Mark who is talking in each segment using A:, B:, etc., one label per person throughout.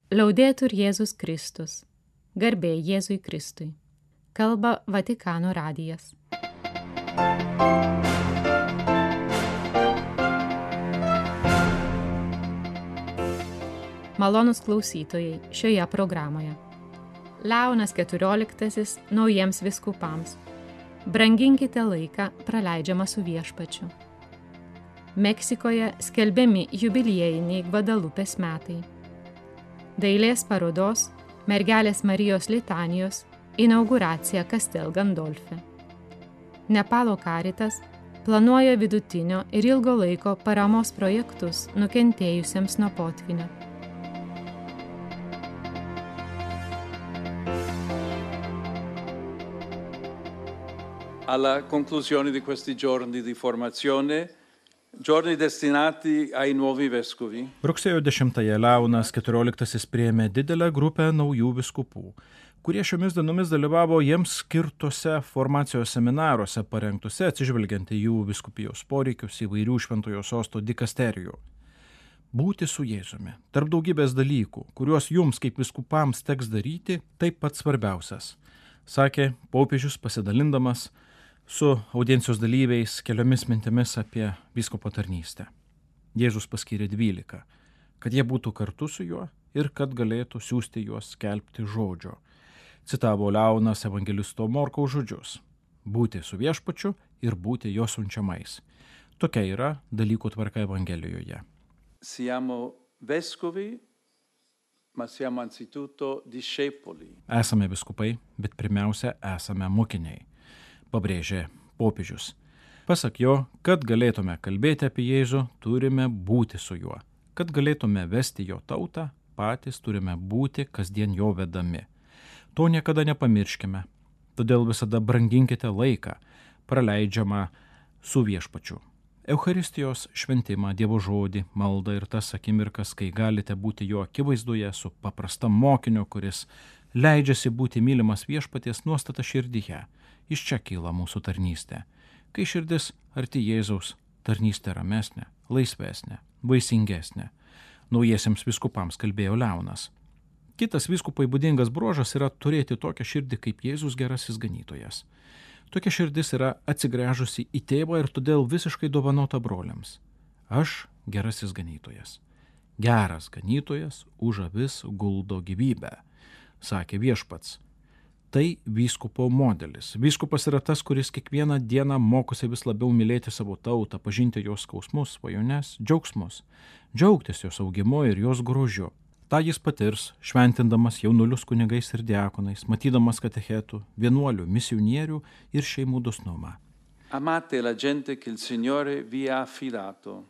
A: Laudetur Jėzus Kristus. Garbė Jėzui Kristui. Kalba Vatikano radijas. Malonūs klausytojai šioje programoje. Leonas XIV naujiems vyskupams. Branginkite laiką praleidžiamą su viešpačiu. Meksikoje skelbiami jubiliejiniai Gvadalupės metai. Dailės parodos Mergelės Marijos litanijos inauguracija Castel Gandolfe. Nepalo Caritas planuoja vidutinio ir ilgo laiko paramos projektus nukentėjusiems nuo potvynio.
B: Alla conclusione di questi giorni di formazione, giorni destinati ai nuovi vescovi.
C: Rugsėjo 10-ąją Leonas XIV priėmė didelę grupę naujų vyskupų, kurie šiomis dienomis dalyvavo jiems skirtose formacijos seminaruose parengtose atsižvelgiant į jų vyskupijos poreikius įvairių šventojo sosto dikasterijų. Būti su Jėzumi, tarp daugybės dalykų, kuriuos jums kaip vyskupams teks daryti, taip pat svarbiausias, sakė popiežius pasidalindamas su audiencijos dalyviais keliomis mintimis apie vyskupo tarnystę. Jėzus paskyrė 12, kad jie būtų kartu su juo ir kad galėtų siųsti juos skelbti žodžio. Citavo Leonas evangelisto Morkaus žodžius: būti su viešpačiu ir būti jo siunčiamais. Tokia yra dalykų tvarka Evangelijoje.
B: Siamo vescovi, ma siamo anzitutto discepoli.
C: Esame vyskupai, bet pirmiausia esame mokiniai, pabrėžė popiežius. Pasak jo, kad galėtume kalbėti apie Jėzų, turime būti su juo. Kad galėtume vesti jo tautą, patys turime būti kasdien jo vedami. To niekada nepamirškime. Todėl visada branginkite laiką, praleidžiamą su viešpačiu. Eucharistijos šventimą, Dievo žodį, maldą ir tas akimirkas, kai galite būti jo akivaizdoje su paprastam mokiniu, kuris leidžiasi būti mylimas viešpaties nuostata širdyje. Iš čia kyla mūsų tarnystė. Kai širdis arti Jėzaus, tarnystė ramesnė, laisvesnė, vaisingesnė. Naujiesiems vyskupams kalbėjo Leonas. Kitas vyskupui būdingas bruožas yra turėti tokią širdį kaip Jėzus gerasis ganytojas. Tokia širdis yra atsigręžusi į tėvą ir todėl visiškai dovanota broliams. Aš gerasis ganytojas. Geras ganytojas už avis guldo gyvybę, sakė viešpats. Tai vyskupo modelis. Vyskupas yra tas, kuris kiekvieną dieną mokosi vis labiau mylėti savo tautą, pažinti jos skausmus, svajones, džiaugsmus, džiaugtis jos augimu ir jos grožiu. Ta jis patirs, šventindamas jaunulius kunigais ir diakonais, matydamas katechetų, vienuolių, misionierių ir šeimų dosnumą.
B: Amate la gente che il Signore vi ha affidato.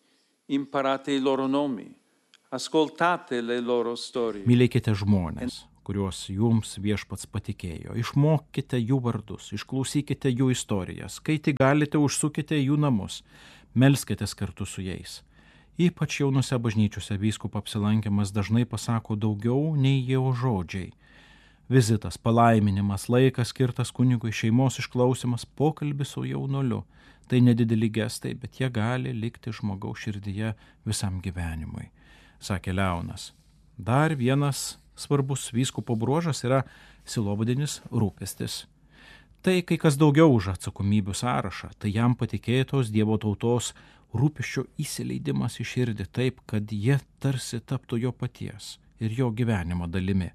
B: Imparate i loro nomi. Ascoltate le loro storie.
C: Mylėkite žmones, kuriuos jums viešpats patikėjo. Išmokite jų vardus, išklausykite jų istorijas. Kai tik galite, užsukite jų namus, melskitės kartu su jais. Ypač jaunose bažnyčiose vyskupo apsilankimas dažnai pasako daugiau nei jo žodžiai. Vizitas, palaiminimas, laikas skirtas kunigui, šeimos išklausimas, pokalbis su jaunuoliu. Tai nedideli gestai, bet jie gali likti žmogaus širdyje visam gyvenimui, sakė Leonas. Dar vienas svarbus vyskupo bruožas yra sielovadinis rūpestis. Tai kai kas daugiau už atsakomybių sąrašą, tai jam patikėtos Dievo tautos rūpesčio įsileidimas į širdį taip, kad jie tarsi taptų jo paties ir jo gyvenimo dalimi.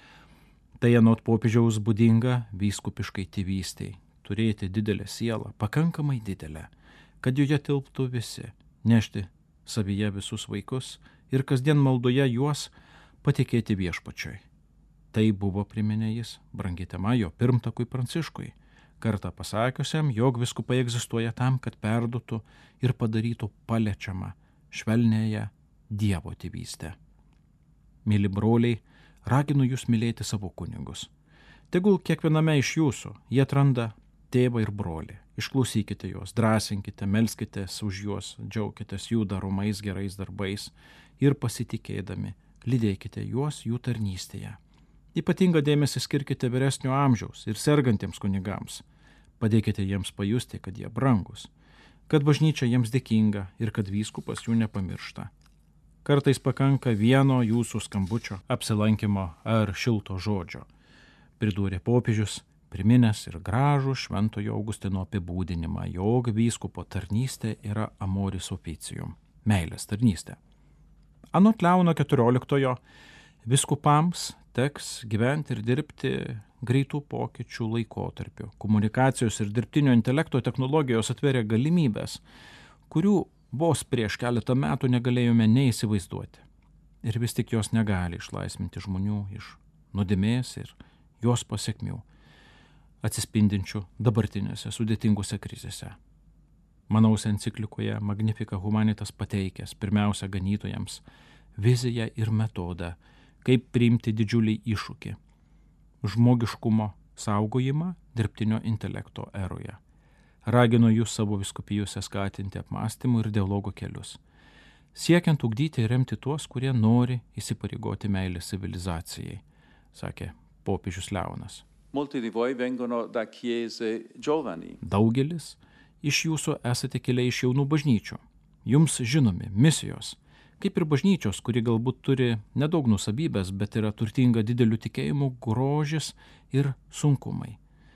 C: Tai anot popiežiaus būdinga vyskupiškai tėvystei, turėti didelę sielą, pakankamai didelę, kad joje tilptų visi, nešti savyje visus vaikus ir kasdien maldoje juos patikėti viešpačiui. Tai buvo, priminė jis, brangi tema jo pirmtakui Pranciškui, kartą pasakiusiam, jog vyskupai egzistuoja tam, kad perduotų ir padarytų paliečiamą, švelnėją Dievo tėvystę. Mėly broliai, raginu jūs mylėti savo kunigus. Tegul kiekviename iš jūsų jie atranda tėvą ir brolį. Išklausykite juos, drąsinkite, melskitės už juos, džiaukitės jų daromais gerais darbais ir pasitikėdami lydėkite juos jų tarnystėje. Ypatingą dėmesį skirkite vyresnio amžiaus ir sergantiems kunigams. Padėkite jiems pajusti, kad jie brangus, kad bažnyčia jiems dėkinga ir kad vyskupas jų nepamiršta. Kartais pakanka vieno jūsų skambučio, apsilankimo ar šilto žodžio, pridūrė popiežius, priminęs ir gražų Šventojo Augustino apibūdinimą, jog vyskupo tarnystė yra amoris officium, meilės tarnystė. Anot Leono XIV vyskupams teks gyventi ir dirbti greitų pokyčių laikotarpiu. Komunikacijos ir dirbtinio intelekto technologijos atveria galimybės, kurių vos prieš keletą metų negalėjome neįsivaizduoti. Ir vis tik jos negali išlaisvinti žmonių iš nuodėmės ir jos pasekmių, atsispindinčių dabartinėse sudėtingose krizėse. Manaus enciklikoje Magnificat Humanitas pateikęs pirmiausia ganytojams viziją ir metodą, kaip priimti didžiulį iššūkį – žmogiškumo saugojimą dirbtinio intelekto eroje. Ragino jūs savo vyskupijose skatinti apmąstymų ir dialogo kelius, siekiant ugdyti ir remti tuos, kurie nori įsipareigoti meilės civilizacijai, sakė popiežius Leonas.
B: Molti di voi vengono da chiese giovani.
C: Daugelis iš jūsų esate kilę iš jaunų bažnyčių. Jums žinomi misijos, kaip ir bažnyčios, kuri galbūt turi nedaug nusavybės, bet yra turtinga dideliu tikėjimu, grožis ir sunkumai.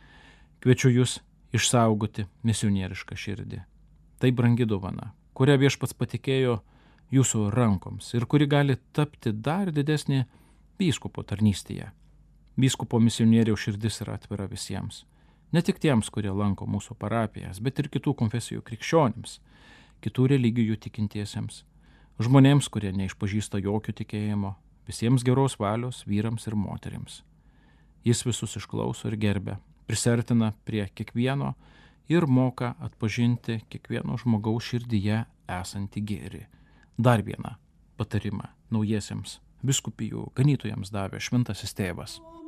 C: Kviečiu jūs išsaugoti misionierišką širdį. Tai brangi dovana, kurią Viešpats patikėjo jūsų rankoms ir kuri gali tapti dar didesnė vyskupo tarnystėje. Vyskupo misionieriaus širdis yra atvira visiems. Ne tik tiems, kurie lanko mūsų parapijas, bet ir kitų konfesijų krikščionims, kitų religijų tikintiesiems, žmonėms, kurie neišpažįsta jokio tikėjimo, visiems geros valios vyrams ir moterims. Jis visus išklauso ir gerbia, prisertina prie kiekvieno ir moka atpažinti kiekvieno žmogaus širdyje esantį gėrį. Dar vieną patarimą naujiesiems vyskupijų ganytojams davė Šventasis Tėvas.